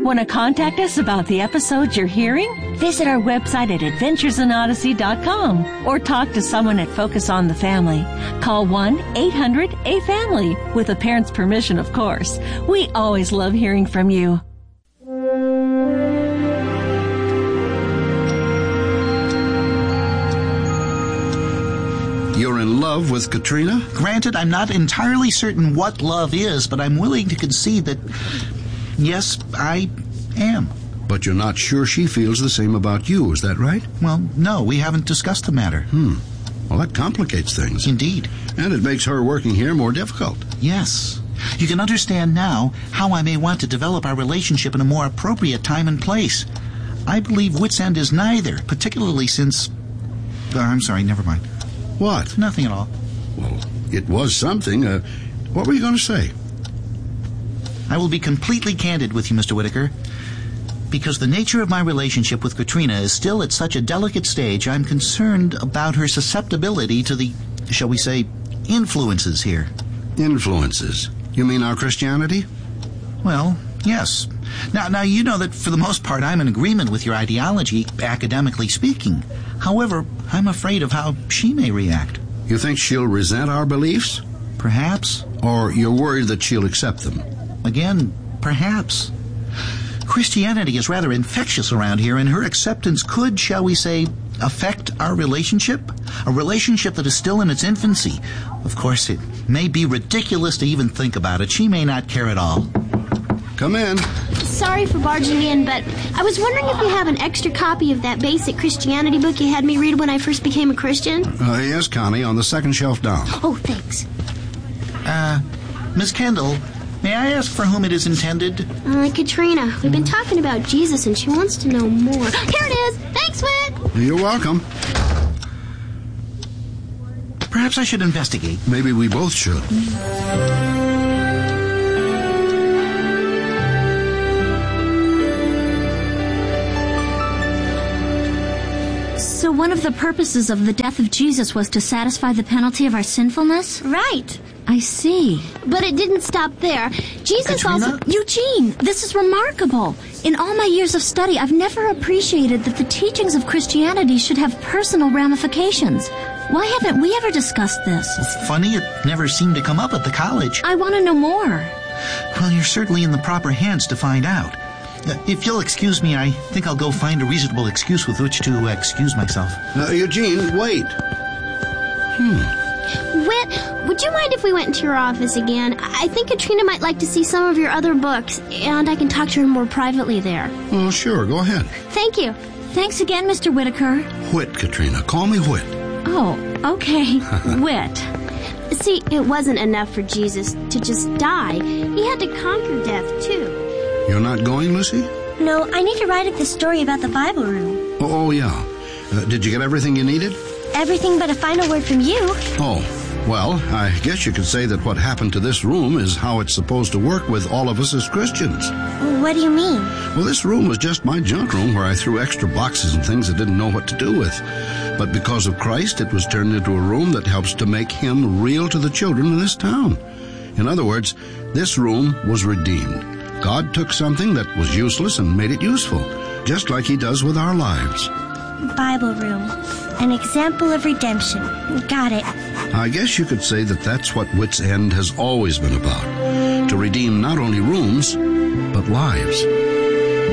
Want to contact us about the episodes you're hearing? Visit our website at adventuresinodyssey.com or talk to someone at Focus on the Family. Call 1-800-A-FAMILY with a parent's permission, of course. We always love hearing from you. You're in love with Katrina? Granted, I'm not entirely certain what love is, but I'm willing to concede that, yes, I am. But you're not sure she feels the same about you, is that right? Well, no, we haven't discussed the matter. Well, that complicates things. Indeed. And it makes her working here more difficult. Yes. You can understand now how I may want to develop our relationship in a more appropriate time and place. I believe Wits End is neither, particularly since... I'm sorry, never mind. What? Nothing at all. Well, it was something. What were you going to say? I will be completely candid with you, Mr. Whitaker. Because the nature of my relationship with Katrina is still at such a delicate stage, I'm concerned about her susceptibility to the, shall we say, influences here. Influences? You mean our Christianity? Well, yes. Now, you know that for the most part I'm in agreement with your ideology, academically speaking. However, I'm afraid of how she may react. You think she'll resent our beliefs? Perhaps. Or you're worried that she'll accept them? Again, perhaps. Christianity is rather infectious around here, and her acceptance could, shall we say, affect our relationship? A relationship that is still in its infancy. Of course, it may be ridiculous to even think about it. She may not care at all. Come in. Sorry for barging in, but I was wondering if you have an extra copy of that basic Christianity book you had me read when I first became a Christian? Yes, Connie, on the second shelf down. Oh, thanks. Miss Kendall, may I ask for whom it is intended? Katrina. We've been talking about Jesus, and she wants to know more. Here it is! Thanks, Whit! You're welcome. Perhaps I should investigate. Maybe we both should. So one of the purposes of the death of Jesus was to satisfy the penalty of our sinfulness? Right. I see. But it didn't stop there. Jesus Katrina? also... Eugene, this is remarkable. In all my years of study, I've never appreciated that the teachings of Christianity should have personal ramifications. Why haven't we ever discussed this? Funny, it never seemed to come up at the college. I want to know more. Well, you're certainly in the proper hands to find out. If you'll excuse me, I think I'll go find a reasonable excuse with which to excuse myself. Eugene, wait. Whit, would you mind if we went into your office again? I think Katrina might like to see some of your other books, and I can talk to her more privately there. Oh, sure, go ahead. Thank you. Thanks again, Mr. Whitaker. Whit, Katrina. Call me Whit. Oh, okay. Whit. See, it wasn't enough for Jesus to just die. He had to conquer death, too. You're not going, Lucy? No, I need to write up the story about the Bible room. Oh, yeah. Did you get everything you needed? Everything but a final word from you. Oh, well, I guess you could say that what happened to this room is how it's supposed to work with all of us as Christians. What do you mean? Well, this room was just my junk room where I threw extra boxes and things I didn't know what to do with. But because of Christ, it was turned into a room that helps to make Him real to the children in this town. In other words, this room was redeemed. God took something that was useless and made it useful, just like He does with our lives. Bible room. An example of redemption. Got it. I guess you could say that that's what Wits End has always been about. To redeem not only rooms, but lives.